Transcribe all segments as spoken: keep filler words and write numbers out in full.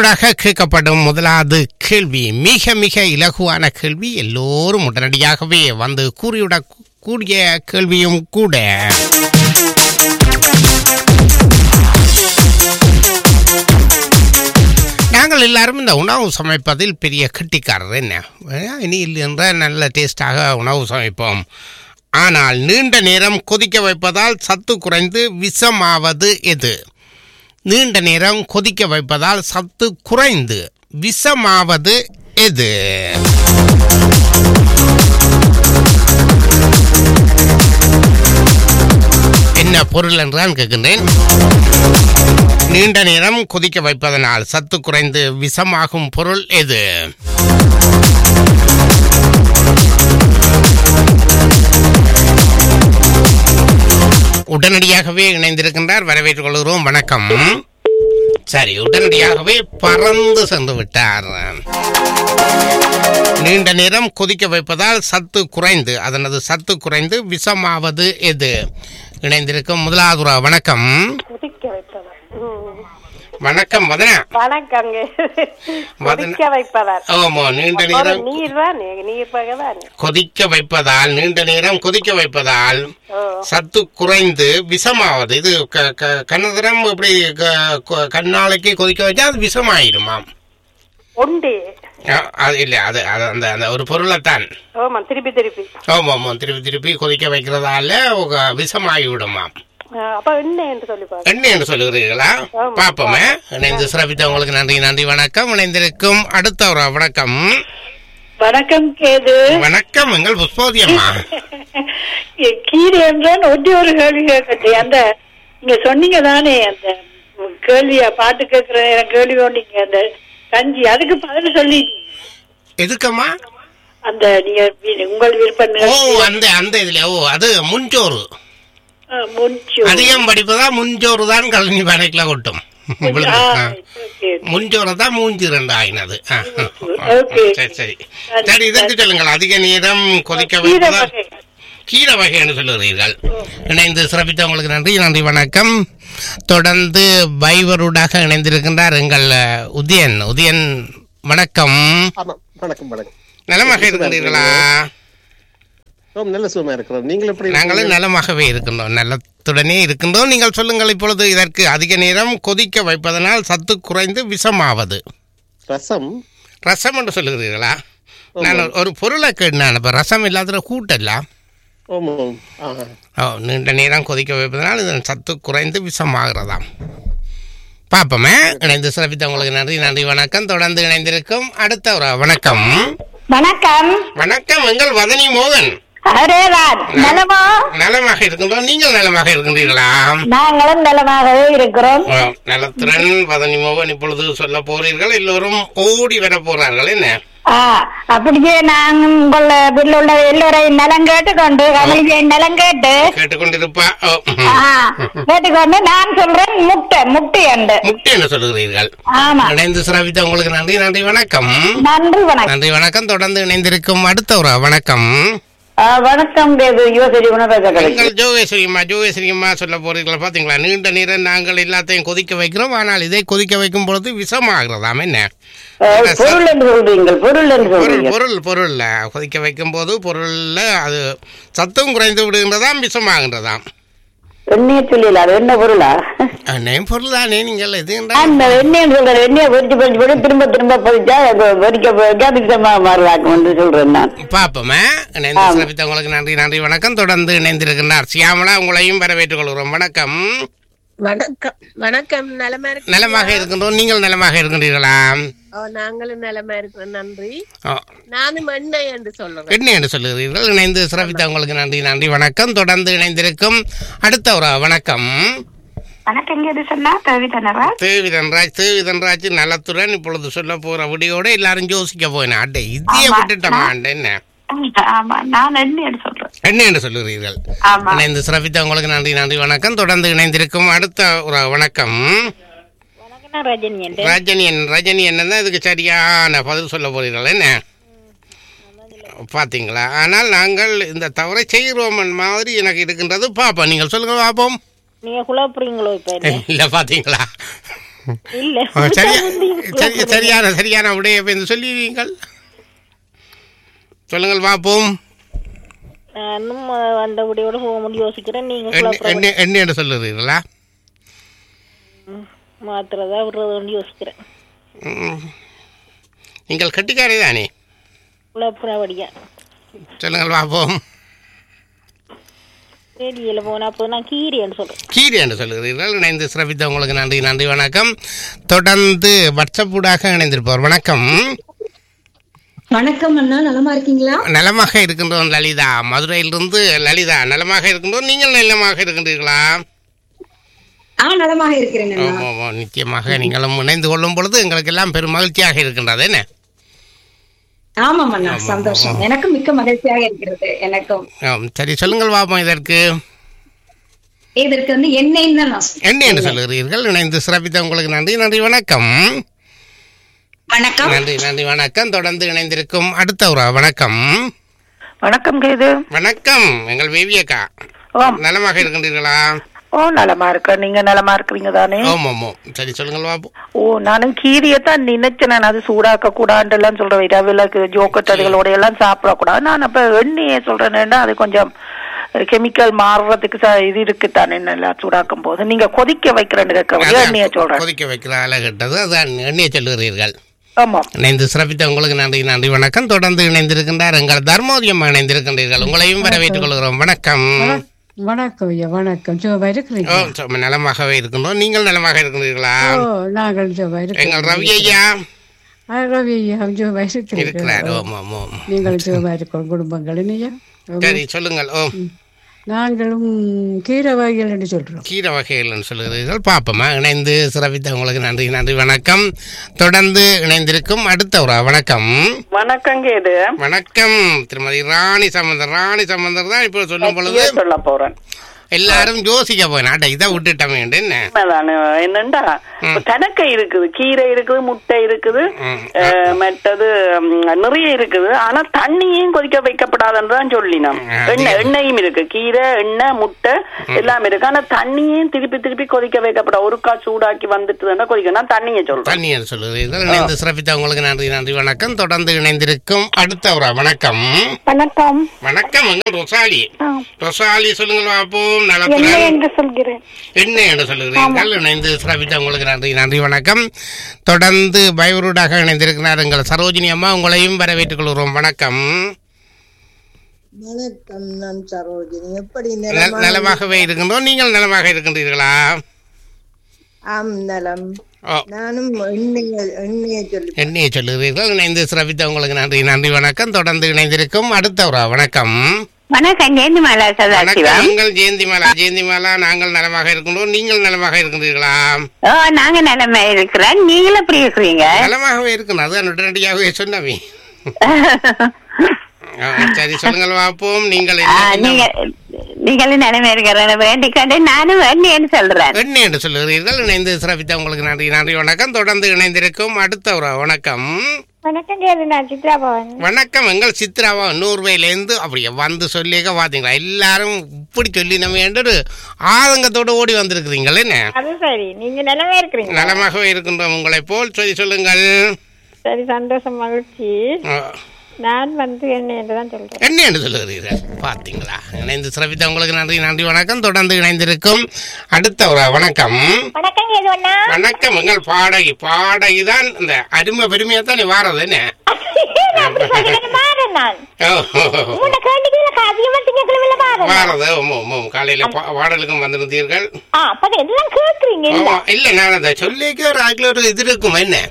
வைபரூடாக கேட்கப்படும் முதலாவது கேள்வி மிக மிக இலகுவான கேள்வி, எல்லோரும் உடனடியாகவே வந்து கூறிவிட கூடிய கேள்வியும் கூட. நாங்கள் எல்லாரும் இந்த உணவு சமைப்பதில் பெரிய கெட்டிக்காரர், என்ன இனி என்ற நல்ல டேஸ்டாக உணவு சமைப்போம். ஆனால் நீண்ட நேரம் கொதிக்க வைப்பதால் சத்து குறைந்து விஷமாவது எது? நீண்ட நேரம் கொதிக்க வைப்பதால் சத்து குறைந்து விஷமாவது எது? என்ன பொருள் என்றால் கேட்கின்றேன். நீண்ட நேரம் கொதிக்க வைப்பதனால் சத்து குறைந்து விஷமாகும் பொருள் எது? உடனடியாகவே இணைந்திருக்கின்றார், வரவேற்றுக் கொள்கிறோம். வணக்கம். சரி, உடனடியாகவே பறந்து சென்று விட்டார். நீண்ட நேரம் கொதிக்க வைப்பதால் சத்து குறைந்து அதனது சத்து குறைந்து விஷமாவது எது? இணைந்திருக்கும் முதலாவது. வணக்கம். வணக்கம் வதனா. வணக்கங்க. கொதிக்க வைப்பதால் ஆமா, நீண்ட நேரம் நீர் தான் நீர் பகவான் கொதிக்க வைப்பதால் நீண்ட நேரம் கொதிக்க வைப்பதால் சத்து குறைந்து விஷமாவது. இது கண்ணதரம் இப்படி கண்ணாளைக்கு கொதிக்க வச்சா அது விஷமாயிருமாம். உண்டு அது இல்ல, அது அந்த அந்த ஒரு பொருளைத்தான் திருப்பி திருப்பி ஆமா ஆமா திருப்பி திருப்பி கொதிக்க வைக்கிறதால விஷமாகி விடுமாம். என்ன என்று சொல்லுகிறீர்களா? பாப்போமே. இணைந்து சிறப்பித்த உங்களுக்கு நன்றி நன்றி. வணக்கம். இணைந்திருக்கும் அடுத்த ஒரு வணக்கம். வணக்கம் கேது. வணக்கம். எங்கள் புஷ்பவதி அம்மா. கீரை என்றால் ஒட்டி ஒரு கேள்வி கேட்கட்டே. அந்த நீங்க சொன்னீங்க தானே அந்த கேள்விய பாட்டு கேட்கிற கேள்வி நீங்க அந்த கஞ்சி, அதுக்கு பதில் சொல்லி எதுக்கம்மா? அந்த நீங்க உங்கள் விருப்பம். ஓ, அந்த அந்த இதுல ஓ அது முன்சோறு. அதிகம் படிப்பதா முன்சோறு தான் கழனி வரைக்குல கொட்டும். முன்சோறு தான் மூஞ்சி ரெண்டு ஆகினது. சரி சரி சரி, இதற்கு சொல்லுங்கள். அதிக நேரம் கொதிக்க வைப்பதா கீரை வகைன்னு சொல்லுகிறீர்கள். இணைந்து சிறப்பித்த உங்களுக்கு நன்றி நன்றி. வணக்கம். தொடர்ந்து வைபரூடாக இணைந்திருக்கின்றார் எங்கள் உதயன். உதயன் வணக்கம். வணக்கம் வணக்கம். நலமாக இருக்கின்றீர்களா? நல்ல சுகமா இருக்கிறோம். நீங்கள் எப்படி? நாங்களும் நலமாகவே இருக்கின்றோம், நலத்துடனே இருக்கின்றோம். நீங்கள் சொல்லுங்கள். இப்பொழுது இதற்கு அதிக நேரம் கொதிக்க வைப்பதனால் சத்து குறைந்து விஷமாவது. ரசம். ரசம் என்று சொல்லுகிறீர்களா? நான் ஒரு பொருளை கேட்டேன். இப்போ ரசம் இல்லாத கூட்டலாம். ஓ, நீண்ட நேரம் கொதிக்க வைப்பதனால் இதன் சத்து குறைந்து விஷமாகிறதாம். பாப்போமே. இணைந்து சிறப்பித்த உங்களுக்கு நன்றி நன்றி. வணக்கம். தொடர்ந்து இணைந்திருக்கும் அடுத்த ஒரு வணக்கம். வணக்கம். வணக்கம். எங்கள் வதனி மோகன். நலமா? நலமாக இருக்கின்றோம். நீங்கள் நலமாக இருக்கின்றீர்களா? நாங்களும் நலமாகவே இருக்கிறோம். நலத்துடன் வதனி மோகன் இப்பொழுது சொல்ல போறீர்கள். எல்லோரும் ஓடி வர போறார்கள். என்ன அப்படியே நாங்க உங்கள வீட்டில் உள்ள எல்லோரையும் நலம் கேட்டுக்கொண்டு கமலியை நலம் கேட்டு கேட்டுக்கொண்டிருப்பா கேட்டுக்கொண்டு நான் சொல்றேன் முட்டை முட்டை அண்டு முட்டை என்ன சொல்லுகிறீர்கள்? ஆமா. இணைந்து சிறப்பித்த உங்களுக்கு நன்றி நன்றி. வணக்கம். நன்றி வணக்கம். நன்றி வணக்கம். தொடர்ந்து இணைந்திருக்கும் அடுத்த ஒரு வணக்கம். வணக்கம். ஜோகேஸ்வரியம்மா ஜோகேஸ்வரியம்மா சொல்ல போறீங்களா? பாத்தீங்களா, நீண்ட நேரம் நாங்கள் எல்லாத்தையும் கொதிக்க வைக்கிறோம், ஆனால் இதை கொதிக்க வைக்கும் பொழுது விஷமாகிறதாம். என்ன பொருள் பொருள்ல கொதிக்க வைக்கும் போது பொருள்ல அது சத்தம் குறைந்து விடுகின்றதாம், விஷமாகின்றதாம். எண்ணெய் சொல்லல, அது என்ன பொருளா? எண்ணெயும் பொருள் தானே. நீங்கள் எது எண்ணெய் சொல்ற எண்ணெயை பொறிச்சு பொறிச்சு போட்டு திரும்ப திரும்ப பொறிச்சா பொறிக்க பொறிக்க விஷமா மாறலாக்கும் என்று சொல்றேன் நான். பாப்போமே. இணைந்து சிறப்பித்த உங்களுக்கு நன்றி நன்றி. வணக்கம். தொடர்ந்து இணைந்திருக்கின்றார் சியாமலா. உங்களையும் வரவேற்றுக் கொள்கிறோம். வணக்கம். வணக்கம். வணக்கம். நலமா இருக்கு? நலமாக இருக்கின்றோம். நீங்கள் நலமாக இருக்கின்றீர்களா? நாங்களும் நலமா இருக்கிறோம். நன்றி. நானும் எண்ணெய் என்று சொல்லுறேன். எண்ணெய் என்று சொல்லுகிறீர்கள். இணைந்து சிறப்பித்த உங்களுக்கு நன்றி நன்றி. வணக்கம். தொடர்ந்து இணைந்திருக்கும் அடுத்த ஒரு வணக்கம். வணக்கம். தேவிதன்ராஜ். தேவிதன்ராஜ் நலத்துடன் இப்பொழுது சொல்ல போற விடியோட எல்லாரும் யோசிக்க போயினா அட்டை இதைய விட்டுட்டோமா என்ன? என்ன என்று சொல்லுகிறீர்கள்? இணைந்து சிறப்பித்த உங்களுக்கு நன்றி நன்றி. வணக்கம். தொடர்ந்து இணைந்திருக்கும் அடுத்த ஒரு வணக்கம். ரஜினியன். ரஜினி என்னதான் இதுக்கு சரியான பதில் சொல்ல போறீர்கள். என்ன பாத்தீங்களா? ஆனால் நாங்கள் இந்த தவறை செய்கிறோம் மாதிரி எனக்கு இருக்கின்றது. பாப்போம், நீங்கள் சொல்லுங்க பாப்போம். நீங்க குழப்பறீங்களோ இப்ப? இல்ல, பாத்தீங்களா இல்ல ஓ, சரியா சரி சரியான சரியான விடைய என்று சொல்லிடுவீங்கள். சொல்லுங்கள் பார்ப்போம். நானும் அந்த விடையோட போக முடியும் யோசிக்கிறேன். நீங்க என்ன என்ன என்று சொல்லுறீங்களா? மாத்திரதா விடுறது யோசிக்கிறேன். நீங்கள் கட்டிக்காரே தானே? குழப்படியா சொல்லுங்கள் பார்ப்போம். ரேடியோல போனா அப்போ நான் கீரைன்னு சொல்றேன். கீரை என்று சொல்லுகிறீர்கள். இணைந்து சிறப்பித்த உங்களுக்கு நன்றி நன்றி வணக்கம். தொடர்ந்து வாட்ஸ்அப்பூடாக இணைந்திருப்பவர். வணக்கம். வணக்கம் அண்ணா, நலமா இருக்கீங்களா? நலமாக இருக்கின்றோம் லலிதா, மதுரையிலிருந்து லலிதா. நலமாக இருக்கின்றோம். நீங்கள் நலமாக இருக்கின்றீர்களா? ஆ, நலமாக இருக்கிறேன். நிச்சயமாக நீங்களும் இணைந்து கொள்ளும் பொழுது எங்களுக்கு எல்லாம் பெரும் மகிழ்ச்சியாக இருக்கின்றது. என்ன? ஆமாம் அண்ணா, சந்தோஷம். எனக்கும் மிக்க மகிழ்ச்சியாக இருக்கிறது. எனக்கும். சரி, சொல்லுங்கள் பாப்போம். இதற்கு இதற்கு வந்து எண்ணெய் தான் என்ன என்று சொல்லுகிறீர்கள். இணைந்து சிறப்பித்த உங்களுக்கு நன்றி நன்றி வணக்கம். வணக்கம். நன்றி நன்றி வணக்கம். தொடர்ந்து இணைந்திருக்கும் அடுத்த ஒரு வணக்கம். வணக்கம் கேது. வணக்கம். எங்கள் வேவியக்கா நலமாக இருக்கின்றீர்களா? ஓ, நலமா இருக்க. நீங்க நலமா இருக்கிறீங்க தானே? ஆமாமோ. சரி, சொல்லுங்கள் பாப்போம். ஓ, நானும் கீரியத்தான் நினைச்சேன். நான் அது சூடாக்க கூடாது எல்லாம் சொல்றேன். இரவிலக்கு ஜோக்கட் அதுகளோட எல்லாம் சாப்பிடக்கூடாது. நான் அப்ப எண்ணெயே சொல்றேன்னா அது கொஞ்சம் கெமிக்கல் மாறுறதுக்கு இது இருக்குத்தானே எல்லாம் சூடாக்கும் போது. நீங்க கொதிக்க வைக்கிறேன்னு கேட்க எண்ணெயை சொல்றேன். கொதிக்க வைக்கிற அலை கெட்டது அதான் எண்ணெயை சொல்லுகிறீர்கள். ஆமா. இணைந்து சிறப்பித்த உங்களுக்கு நன்றி நன்றி வணக்கம். தொடர்ந்து இணைந்திருக்கின்றார் எங்கள் தர்மோதயம் இணைந்திருக்கின்றீர்கள். உங்களையும் வரவேற்றுக் கொள்கிறோம். வணக்கம். வணக்கம் ஐயா. வணக்கம். ஜோபா இருக்கிறீங்க? நலமாகவே இருக்கின்றோம். நீங்கள் நலமாக இருக்கின்றீர்களா? நாங்கள் ஜோபா இருக்கிறோம். எங்கள் ரவி ஐயா ரவி ஐயா ஜோபா இருக்கிறார். நீங்கள் ஜோபா இருக்கிறோம் குடும்பங்கள் இல்லையா? சரி, சொல்லுங்கள். ஓ, நாங்களும் கீரை வகைகள் என்று சொல்றோம். கீரை வகைகள் சொல்லுகிறீர்கள். பாப்பமா. இணைந்து சிறப்பித்த உங்களுக்கு நன்றி நன்றி வணக்கம். தொடர்ந்து இணைந்திருக்கும் அடுத்த ஒரு வணக்கம். வணக்கம் கேது. வணக்கம் திருமதி ராணி சம்பந்தர். ராணி சம்பந்தர் தான் இப்போ சொல்லும் பொழுது சொல்ல போறேன். எல்லாரும் யோசிக்க போயினா இதை விட்டுட்டோம். என்னண்டா கணக்கை இருக்குது, கீரை இருக்குது, முட்டை இருக்குது, மற்றது நிறைய இருக்குது. ஆனா தண்ணியும் கொதிக்க வைக்கப்படாதுன்னு சொல்லினோம். எண்ணெய் எண்ணெயும் இருக்கு, கீரை எண்ணெய் முட்டை எல்லாம் இருக்கு. ஆனா தண்ணியும் திருப்பி திருப்பி கொதிக்க வைக்கப்படாது. ஒருக்கா சூடாக்கி வந்துட்டு கொதிக்கணும். தண்ணியை சொல்றேன். தண்ணியை சொல்லுறீர்கள். இணைந்து சிறப்பித்த உங்களுக்கு நன்றி நன்றி வணக்கம். தொடர்ந்து இணைந்திருக்கும் அடுத்த ஒரு வணக்கம். வணக்கம். வணக்கம். ரொசாலி. ரொசாலி சொல்லுங்கள் பாப்போம். என்ன என்று சொல்கிறேன். என்ன என்று சொல்லுகிறீர்கள். இணைந்து சிறப்பித்த உங்களுக்கு நன்றி நன்றி வணக்கம். தொடர்ந்து பயவருடாக இணைந்திருக்கிறார் எங்கள் சரோஜினி அம்மா. உங்களையும் வரவேற்றுக் கொள்கிறோம். வணக்கம். வணக்கம். நான் சரோஜினி. எப்படி நலமாகவே இருக்கின்றோம். நீங்கள் நலமாக இருக்கின்றீர்களா? ஆம், நலம். நானும் எண்ணெயை சொல்லி எண்ணெயை சொல்லுகிறீர்கள். இணைந்து சிறப்பித்த உங்களுக்கு நன்றி நன்றி வணக்கம். தொடர்ந்து இணைந்திருக்கும் அடுத்த ஒரு வணக்கம். வணக்கம். ஜெயந்திமாலா சதாசிவம். நீங்கள் ஜெயந்திமாலா. ஜெயந்திமாலா, நாங்கள் நலமாக இருக்கின்றோம். நீங்கள் நலமாக இருக்கின்றீர்களா? ஓ, நாங்க நலமா இருக்கிறோம். நீங்களும் எப்படி இருக்கிறீங்க? நலமாகவே இருக்கணும். அதான் உடனடியாகவே சொன்னவே. சரி, சொல்லுங்கள் பார்ப்போம். நீங்கள் நீங்களும் நிலைமை இருக்கிற வேண்டிக்கொண்டு நானும் எண்ணெய் சொல்றேன். எண்ணெய் என்று சொல்லுகிறீர்கள். இணைந்து சிறப்பித்த உங்களுக்கு நன்றி நன்றி வணக்கம். தொடர்ந்து இணைந்திருக்கும் அடுத்த ஒரு வணக்கம். வணக்கம். நான் சித்ராபவன். வணக்கம். எங்கள் சித்ராவா நூறுபாயிலேருந்து அப்படியே வந்து சொல்லிக்க பாத்தீங்களா? எல்லாரும் இப்படி சொல்லி நம்ம என்று ஆதங்கத்தோடு ஓடி வந்திருக்கிறீங்கள். என்ன? அது சரி. நீங்க நலமா இருக்கிறீங்க? நலமாகவே இருக்கின்றோம். உங்களை போல் சொல்லி சொல்லுங்கள். சரி, சந்தோஷம், மகிழ்ச்சி. நான் வந்து என்ன என்றுதான் சொல்றேன். என்ன என்று சொல்லுகிறீர்கள்? பாத்தீங்களா? இணைந்து சிறப்பித்த உங்களுக்கு நன்றி நன்றி வணக்கம். தொடர்ந்து இணைந்திருக்கும் அடுத்த ஒரு வணக்கம். வணக்கம். வணக்கம். எங்கள் பாடகி. பாடகி தான் இந்த அருமை பெருமையா தான் வாரது. என்ன காலையில பாடலுக்கும் வந்திருந்தீர்கள். இல்ல, நான் அதை சொல்லிக்க ஒரு ஆக்கில ஒரு இது இருக்கும். என்ன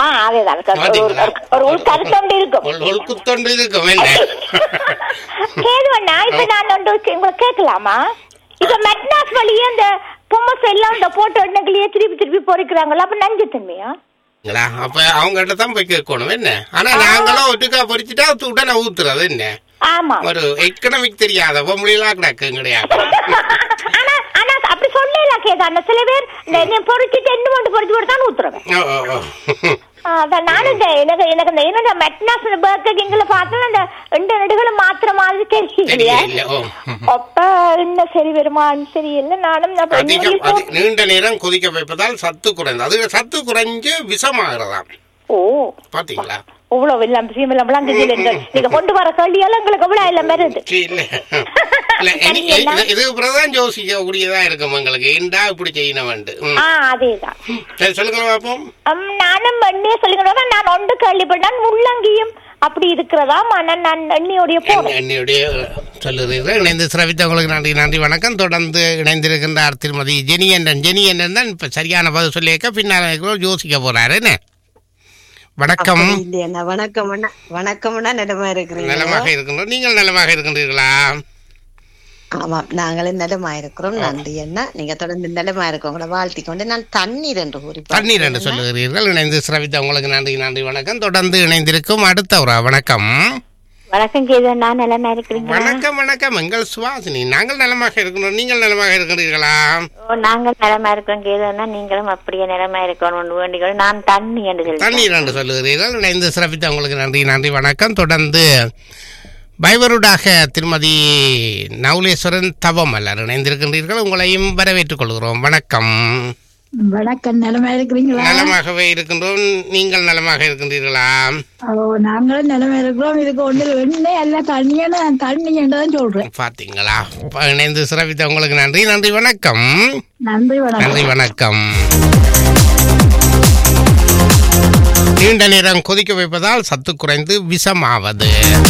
கேட்கலாமா? இப்ப மெட்னாஸ் வழியே அந்த பொம்மஸ் எல்லாம் இந்த போட்டோ எண்ணெய்களையே திருப்பி திருப்பி பொறிக்கிறாங்களா? அப்ப நஞ்சு தன்மையா? அப்ப அவங்க கிட்ட தான் போய் கேட்கணும். என்ன ஆனா நாங்களும் ஒட்டுக்கா பொறிச்சுட்டா உடனே ஊத்துறது. என்ன ஆமா, ஒரு எக்கனாமிக் தெரியாத பொம்பளைலாம் கிடக்கு கிடையாது. ஆனா ஆனா அப்படி சொல்லலாம் கேதான சில பேர் பொறிச்சுட்டு என்ன கொண்டு பொறிச்சு போட்டு தான் ஊத்துறேன். அதான் நானும் இந்த எனக்கு எனக்கு இந்த என்ன மெட்னாஸ் பர்கர் கிங்ல பார்த்தா அந்த ரெண்டு நடுகளும் மாத்திர மாதிரி தெரியல. அப்ப என்ன சரி வருமான்னு சரி இல்லை. நானும் நீண்ட நேரம் கொதிக்க வைப்பதால் சத்து குறைந்து அது சத்து குறைஞ்சு விஷமாகிறதாம். ஓ பாத்தீங்களா? அவ்வளவு எல்லாம் விஷயம் எல்லாம் விளங்குகிறீர்கள். நீங்க கொண்டு வர கேள்வியால உங்களுக்கு எவ்வளவு எல்லாம் வருது. இது பிரதான் யோசிக்க கூடியதா இருக்கும் உங்களுக்கு. ஏண்டா இப்படி செய்யணும் வேண்டும். அதேதான். சரி சொல்லுங்க பாப்போம். நானும் எண்ணெய சொல்லுங்க. நான் ஒன்று கேள்விப்பட்டேன் முள்ளங்கியும் அப்படி இருக்கிறதா. நான் எண்ணெயோடைய போறேன். எண்ணெயோடைய சொல்லுறீர்கள். இணைந்து சிரவித்த உங்களுக்கு நன்றி நன்றி வணக்கம். தொடர்ந்து இணைந்திருக்கின்றார் திருமதி ஜெனியன். ஜெனியன் தான் இப்ப சரியான பதில் சொல்லியிருக்க. பின்னால் யோசிக்க போறாரு. என்ன வணக்கம். வணக்கம் வணக்கம். நலமா இருக்கிறீங்க? நலமாக இருக்கின்றோம். நீங்கள் நலமாக இருக்கின்றீர்களா? ஆமாம், நாங்களும் நலமா இருக்கிறோம். நன்றி அண்ணா. நீங்க தொடர்ந்து நலமா இருக்கவங்களை வாழ்த்தி கொண்டு நான் தண்ணீர் என்று கூறி தண்ணீர் என்று சொல்லுகிறீர்கள். இணைந்து சிரவித்த உங்களுக்கு நன்றி நன்றி வணக்கம். தொடர்ந்து இணைந்திருக்கும் அடுத்த ஒரு வணக்கம். வணக்கம் கேதன். நான் நலமா இருக்கிறீங்க? வணக்கம் வணக்கம். எங்கள் சுவாசினி. நாங்கள் நலமாக இருக்கிறோம். நீங்கள் நலமாக இருக்கிறீர்களா? நாங்கள் நலமா இருக்கிறோம் கேதன்னா. நீங்களும் அப்படியே நலமா இருக்கணும் வேண்டிகள். நான் தண்ணி என்று தண்ணீர் என்று சொல்லுகிறீர்கள். இணைந்து சிறப்பித்த உங்களுக்கு நன்றி நன்றி வணக்கம். தொடர்ந்து பைவருடாக திருமதி நவுலேஸ்வரன் தவமலர் இணைந்திருக்கின்றீர்கள். உங்களையும் வரவேற்றுக் கொள்கிறோம். வணக்கம். வணக்கம். நலமா இருக்கிறீங்களா? நலமாகவே இருக்கின்றோம். நீங்கள் நலமாக இருக்கின்றீர்களா? ஓ, நாங்களும் நலமா இருக்கிறோம். இதுக்கு ஒன்று எண்ணெய் அல்ல தண்ணியான தண்ணி என்றதான் சொல்றேன். பாத்தீங்களா? இணைந்து சிறப்பித்த உங்களுக்கு நன்றி நன்றி வணக்கம். நன்றி வணக்கம். நன்றி வணக்கம். நீண்ட நேரம் கொதிக்க வைப்பதால் சத்து குறைந்து விஷமாவது.